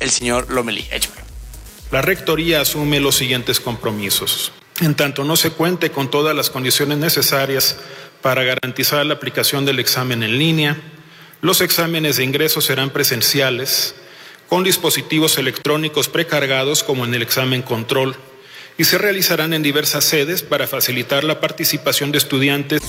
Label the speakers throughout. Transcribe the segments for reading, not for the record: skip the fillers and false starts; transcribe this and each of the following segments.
Speaker 1: el señor Lomelí. Échamelo.
Speaker 2: La Rectoría asume los siguientes compromisos. En tanto no se cuente con todas las condiciones necesarias para garantizar la aplicación del examen en línea, los exámenes de ingreso serán presenciales, con dispositivos electrónicos precargados como en el examen control, y se realizarán en diversas sedes para facilitar la participación de estudiantes.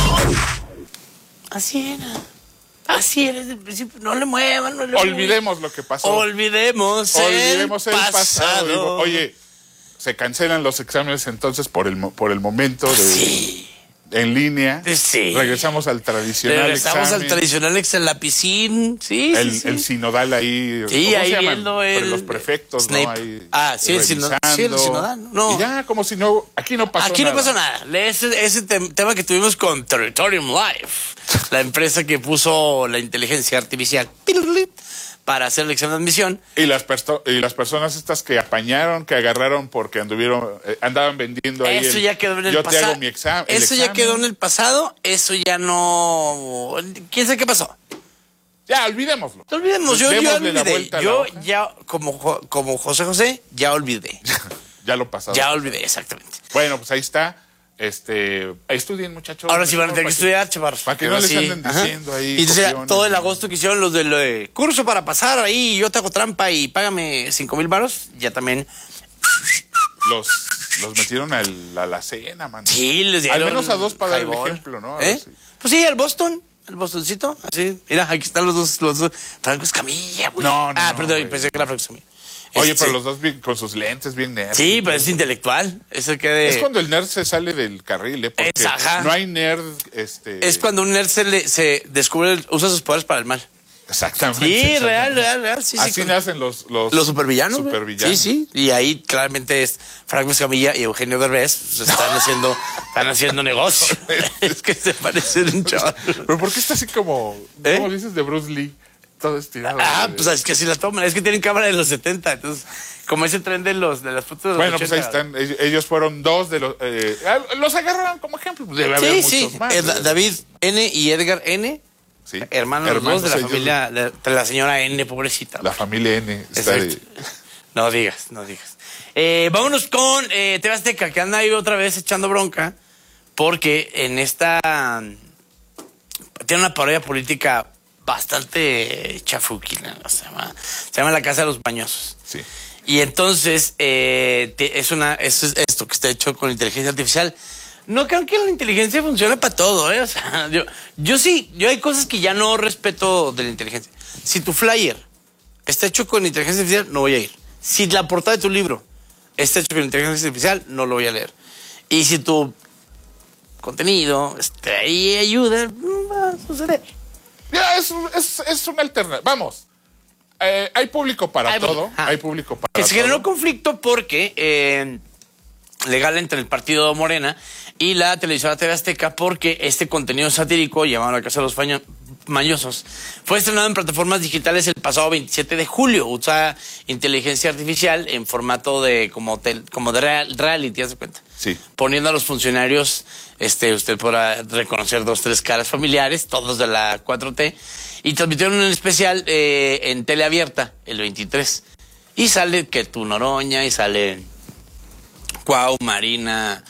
Speaker 1: Así era desde el principio. No le muevan,
Speaker 3: Olvidemos lo que pasó.
Speaker 1: Olvidemos el pasado.
Speaker 3: Digo, oye, se cancelan los exámenes entonces por el momento de en línea.
Speaker 1: Sí.
Speaker 3: Regresamos al tradicional examen.
Speaker 1: El lapicín. Sí.
Speaker 3: El sinodal ahí.
Speaker 1: Sí,
Speaker 3: ¿cómo
Speaker 1: ahí
Speaker 3: se llaman?
Speaker 1: viendo
Speaker 3: Por los prefectos,
Speaker 1: Snape.
Speaker 3: ¿no? Ahí
Speaker 1: el sinodal. No.
Speaker 3: Y ya, como si no, aquí no pasó nada.
Speaker 1: No pasó nada. Ese tema que tuvimos con Territorium Live, la empresa que puso la inteligencia artificial para hacer el examen de admisión.
Speaker 3: Y las personas estas que apañaron, que agarraron porque andaban vendiendo ahí.
Speaker 1: Eso ya quedó en el pasado.
Speaker 3: Yo te hago mi examen.
Speaker 1: Eso ya quedó en el pasado. Eso ya no. ¿Quién sabe qué pasó?
Speaker 3: Ya, olvidémoslo.
Speaker 1: Yo olvidé. Yo ya, como José, ya olvidé.
Speaker 3: Ya lo pasado.
Speaker 1: Ya olvidé, exactamente.
Speaker 3: Bueno, pues ahí está. Estudien, muchachos.
Speaker 1: Ahora sí van a tener que estudiar, chavarros.
Speaker 3: Para que no les anden diciendo ahí.
Speaker 1: Y entonces todo el agosto que hicieron los del curso para pasar ahí, yo te hago trampa y págame 5,000 varos, ya también.
Speaker 3: Los metieron a la cena, man.
Speaker 1: Sí, les dieron.
Speaker 3: Al menos a dos para dar el ejemplo, ¿no?
Speaker 1: Pues sí, el Bostoncito, así. Mira, aquí están los dos. Franco Escamilla, güey.
Speaker 3: No,
Speaker 1: perdón, pensé que era Franco Escamilla.
Speaker 3: Oye, pero los dos con sus lentes bien nerds.
Speaker 1: Sí, pero es intelectual. Es
Speaker 3: cuando el nerd se sale del carril, porque no hay nerd.
Speaker 1: Es cuando un nerd se descubre, usa sus poderes para el mal.
Speaker 3: Exactamente.
Speaker 1: Sí, real. Sí,
Speaker 3: así nacen los
Speaker 1: supervillanos. Sí. Y ahí claramente es Franco Escamilla y Eugenio Derbez están haciendo negocio. Es que se parecen un chaval.
Speaker 3: Pero ¿por qué está así como dices de Bruce Lee? Todo estirado.
Speaker 1: Pues es que así la toman. Es que tienen cámara de los 70. Entonces, como ese tren de las fotos de los 80.
Speaker 3: Pues ahí están. Ellos fueron dos de los agarraron como ejemplo. Debe haber muchos más.
Speaker 1: David N. y Edgar N.
Speaker 3: Sí.
Speaker 1: Hermanos dos de la familia de la señora N, pobrecita.
Speaker 3: La familia N.
Speaker 1: No digas. Vámonos con TV Azteca, que anda ahí otra vez echando bronca, porque en esta tiene una parodia política bastante chafuquina, ¿no? Se llama La Casa de los Mañosos.
Speaker 3: Sí.
Speaker 1: Y entonces es esto que está hecho con inteligencia artificial. No creo que la inteligencia funcione para todo, ¿eh? O sea, yo hay cosas que ya no respeto de la inteligencia. Si tu flyer está hecho con inteligencia artificial, no voy a ir. Si la portada de tu libro está hecho con inteligencia artificial, no lo voy a leer. Y si tu contenido ahí ayuda, no va a suceder.
Speaker 3: Ya, es una alternativa. Vamos. Hay público para todo. Hay público para todo.
Speaker 1: Que se generó conflicto porque legal entre el partido Morena y la televisora TV Azteca, porque este contenido satírico llamado La Casa de los Mañosos fue estrenado en plataformas digitales el pasado 27 de julio. Usa inteligencia artificial en formato de como de reality, ¿te das cuenta?
Speaker 3: Sí.
Speaker 1: Poniendo a los funcionarios, usted podrá reconocer 2, 3 caras familiares, todos de la 4T, y transmitieron un especial en teleabierta el 23. Y sale que tu Noroña, y sale Cuau, Marina,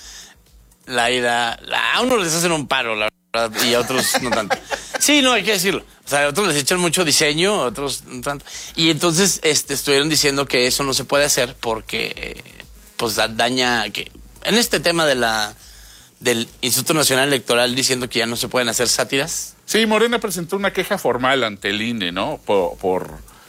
Speaker 1: Laida. A unos les hacen un paro, la verdad, y a otros no tanto. Sí, no, hay que decirlo. O sea, a otros les echan mucho diseño, a otros no tanto. Y entonces estuvieron diciendo que eso no se puede hacer porque pues daña, que en este tema del Instituto Nacional Electoral diciendo que ya no se pueden hacer sátiras.
Speaker 3: Sí, Morena presentó una queja formal ante el INE, ¿no? Por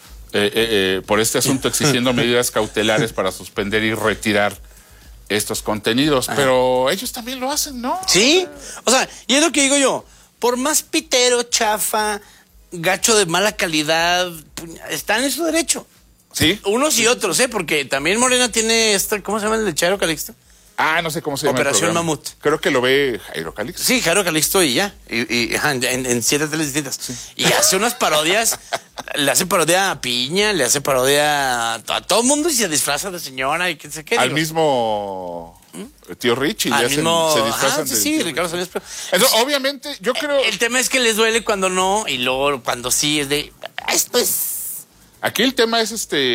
Speaker 3: este asunto, exigiendo medidas cautelares para suspender y retirar estos contenidos. Ajá. Pero ellos también lo hacen, ¿no?
Speaker 1: Sí, o sea, y es lo que digo yo, por más pitero, chafa, gacho de mala calidad, están en su derecho.
Speaker 3: Sí.
Speaker 1: Unos y otros, porque también Morena tiene ¿cómo se llama el de Jairo Calixto?
Speaker 3: No sé cómo se llama.
Speaker 1: Operación Mamut.
Speaker 3: Creo que lo ve Jairo Calixto.
Speaker 1: Sí, Jairo Calixto y ya. En 7 teles distintas. Sí. Y hace unas parodias. Le hace parodia a Piña, le hace parodia a todo el mundo y se disfraza de señora y qué sé qué.
Speaker 3: Al mismo tío Richie.
Speaker 1: Se disfrazan
Speaker 3: sí,
Speaker 1: Ricardo Salinas.
Speaker 3: Entonces, obviamente, yo creo...
Speaker 1: El tema es que les duele cuando no y luego cuando sí es de... Esto es...
Speaker 3: Aquí el tema es